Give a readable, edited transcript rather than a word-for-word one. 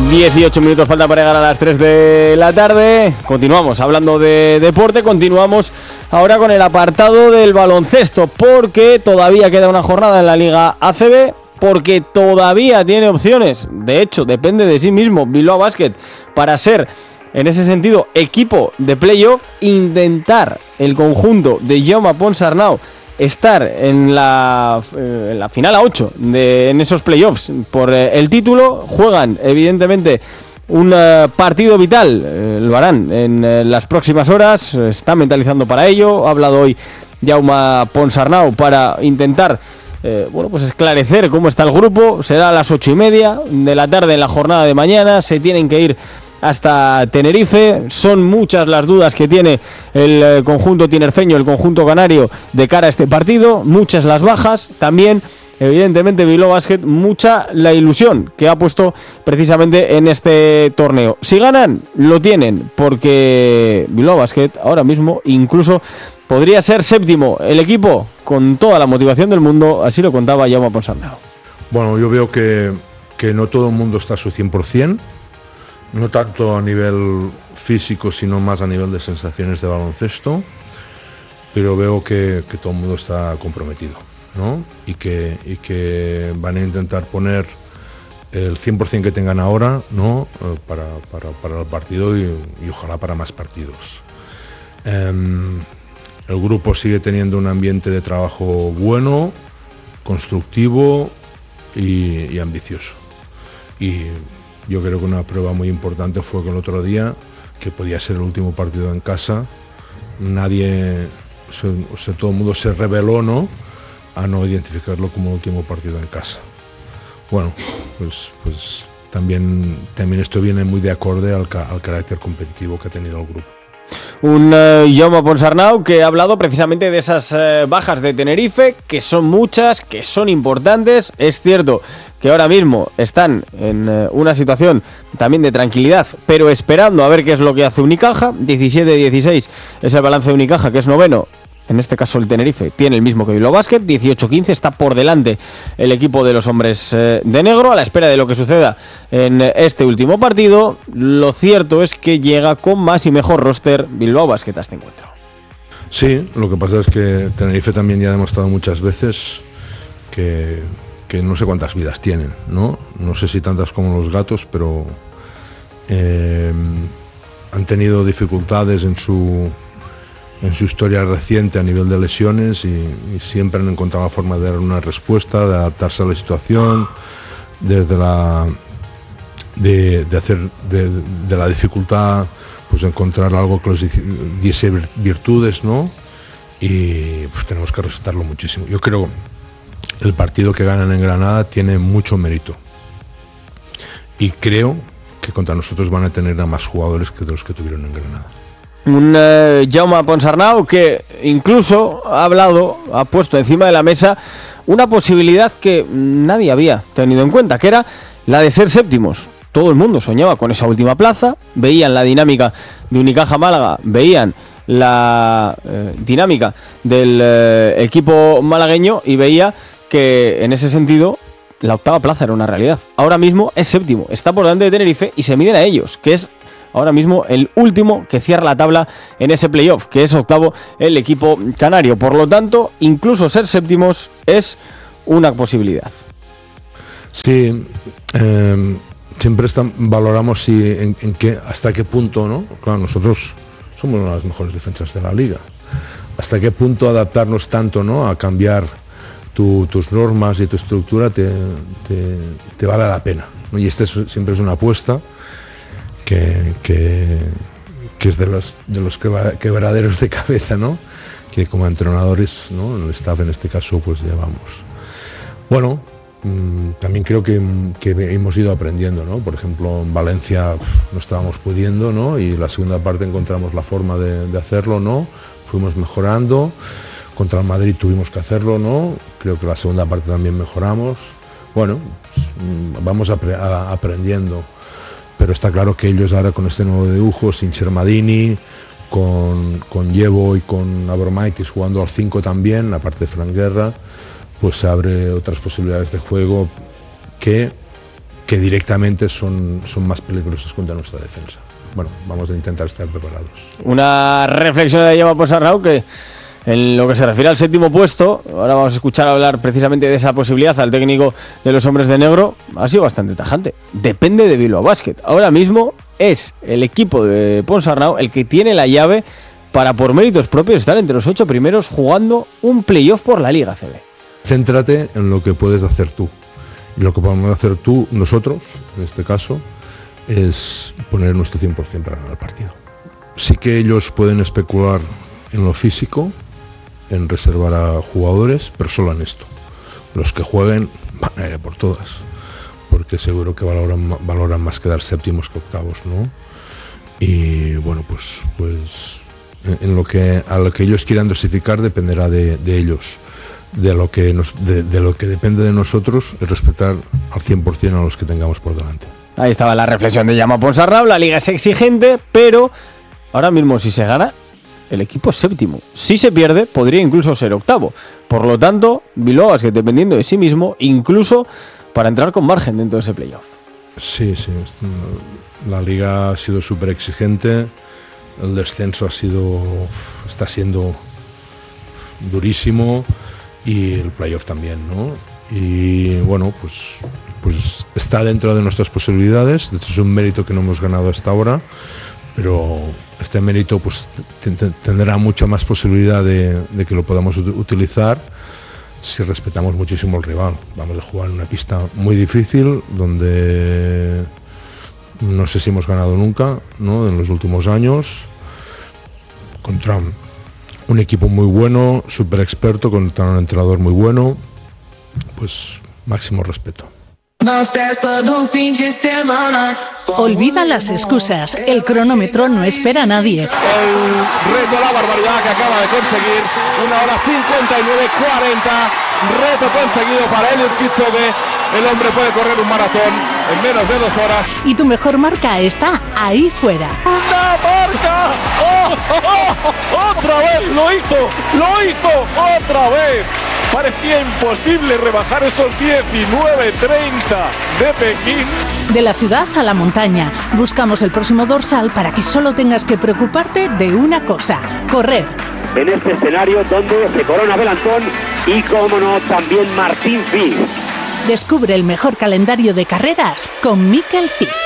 18 minutos falta para llegar a las 3 de la tarde. Continuamos hablando de deporte. Continuamos ahora con el apartado del baloncesto, porque todavía queda una jornada en la Liga ACB, porque todavía tiene opciones. De hecho, depende de sí mismo Bilbao Basket para ser, en ese sentido, equipo de playoff. Intentar el conjunto de Jaume Ponsarnau estar en la final a 8 en esos playoffs por el título. Juegan evidentemente un partido vital, lo harán en las próximas horas, está mentalizando para ello. Ha hablado hoy Jaume Ponsarnau para intentar pues esclarecer cómo está el grupo. Será a las 8:30 de la tarde en la jornada de mañana. Se tienen que ir hasta Tenerife. Son muchas las dudas que tiene el conjunto tinerfeño, el conjunto canario, de cara a este partido. Muchas las bajas. También, evidentemente, Bilbao Basket, mucha la ilusión que ha puesto precisamente en este torneo. Si ganan, lo tienen, porque Bilbao Basket ahora mismo incluso podría ser séptimo. El equipo con toda la motivación del mundo, así lo contaba Jaume Ponsarnau. Bueno, yo veo que no todo el mundo está a su 100%. No tanto a nivel físico, sino más a nivel de sensaciones de baloncesto, pero veo que todo el mundo está comprometido, ¿no? Y que van a intentar poner el 100% que tengan ahora, ¿no? para el partido y ojalá para más partidos. El grupo sigue teniendo un ambiente de trabajo bueno, constructivo y ambicioso. Y yo creo que una prueba muy importante fue que el otro día, que podía ser el último partido en casa, todo el mundo se rebeló, ¿no?, a no identificarlo como el último partido en casa. Bueno, pues también esto viene muy de acorde al carácter competitivo que ha tenido el grupo. Un Jaume Ponsarnau que ha hablado precisamente de esas bajas de Tenerife, que son muchas, que son importantes. Es cierto que ahora mismo están en una situación también de tranquilidad, pero esperando a ver qué es lo que hace Unicaja. 17-16 es el balance de Unicaja, que es noveno. En este caso el Tenerife tiene el mismo que Bilbao Basket, 18-15, está por delante el equipo de los hombres de negro, a la espera de lo que suceda en este último partido. Lo cierto es que llega con más y mejor roster Bilbao Basket a este encuentro. Sí, lo que pasa es que Tenerife también ya ha demostrado muchas veces que no sé cuántas vidas tienen, ¿no? No sé si tantas como los gatos, pero han tenido dificultades en su historia reciente a nivel de lesiones y siempre han encontrado la forma de dar una respuesta, de adaptarse a la situación, desde de la dificultad, pues encontrar algo que les diese virtudes, ¿no? Y pues tenemos que respetarlo muchísimo. Yo creo que el partido que ganan en Granada tiene mucho mérito y creo que contra nosotros van a tener a más jugadores que de los que tuvieron en Granada. Un Jaume Ponsarnau que incluso ha puesto encima de la mesa una posibilidad que nadie había tenido en cuenta, que era la de ser séptimos. Todo el mundo soñaba con esa última plaza, veían la dinámica de Unicaja Málaga, veían la dinámica del equipo malagueño y veía que en ese sentido la octava plaza era una realidad. Ahora mismo es séptimo, está por delante de Tenerife y se miden a ellos, que es ahora mismo el último que cierra la tabla en ese playoff, que es octavo el equipo canario. Por lo tanto, incluso ser séptimos es una posibilidad. Sí, siempre valoramos hasta qué punto, ¿no? Claro, nosotros somos una de las mejores defensas de la liga. Hasta qué punto adaptarnos tanto, ¿no?, a cambiar tus normas y tu estructura te vale la pena, ¿no? Y siempre es una apuesta que es de los quebraderos de cabeza, ¿no?, que como entrenadores, ¿no?, el staff en este caso pues llevamos. Bueno, también creo que hemos ido aprendiendo, ¿no? Por ejemplo, en Valencia no estábamos pudiendo, ¿no?, y la segunda parte encontramos la forma de hacerlo, ¿no? Fuimos mejorando. Contra el Madrid tuvimos que hacerlo, ¿no? Creo que la segunda parte también mejoramos. Bueno, vamos aprendiendo. Pero está claro que ellos ahora con este nuevo dibujo, sin Chermadini, con Yevo y con Abromaitis jugando al 5 también, aparte de Fran Guerra, pues se abre otras posibilidades de juego que que directamente son más peligrosos contra nuestra defensa. Bueno, vamos a intentar estar preparados. Una reflexión de Jaume Ponsarnau que, en lo que se refiere al 7º puesto, ahora vamos a escuchar hablar precisamente de esa posibilidad al técnico de los hombres de negro, ha sido bastante tajante. Depende de Bilbao Basket. Ahora mismo es el equipo de Ponsarnau el que tiene la llave para, por méritos propios, estar entre los 8 primeros jugando un playoff por la Liga CB. Céntrate en lo que puedes hacer tú. Y lo que podemos hacer nosotros, en este caso, es poner nuestro 100% para ganar el partido. Sí que ellos pueden especular en lo físico, en reservar a jugadores, pero solo en esto. Los que jueguen van a ir por todas, porque seguro que valoran más quedar séptimos que octavos, ¿no? Y bueno, pues a lo que ellos quieran dosificar dependerá de ellos. De lo que depende de nosotros es respetar al 100% a los que tengamos por delante. Ahí estaba la reflexión de Jaume Ponsarnau. La liga es exigente, pero ahora mismo si se gana, el equipo es 7º. Si se pierde, podría incluso ser 8º. Por lo tanto, Bilbao Basket, dependiendo de sí mismo, incluso para entrar con margen dentro de ese playoff. Sí. La liga ha sido súper exigente. El descenso está siendo durísimo. Y el playoff también, ¿no? Y bueno, pues está dentro de nuestras posibilidades. De hecho, es un mérito que no hemos ganado hasta ahora, pero este mérito pues tendrá mucha más posibilidad de que lo podamos utilizar si respetamos muchísimo al rival. Vamos a jugar en una pista muy difícil, donde no sé si hemos ganado nunca, ¿no? En los últimos años, contra un equipo muy bueno, súper experto, contra un entrenador muy bueno, pues máximo respeto. Olvida las excusas, el cronómetro no espera a nadie. El reto, la barbaridad que acaba de conseguir, 1:59:40, reto conseguido para Eliud Kipchoge. El hombre puede correr un maratón en menos de 2 horas. Y tu mejor marca está ahí fuera. ¡Una marca! ¡Oh! ¡Otra vez! ¡Lo hizo otra vez! Parecía imposible rebajar esos 19:30 de Pekín. De la ciudad a la montaña, buscamos el próximo dorsal para que solo tengas que preocuparte de una cosa: correr. En este escenario donde se corona Belantón y, como no, también Martín Fis. Descubre el mejor calendario de carreras con Mikel Fis.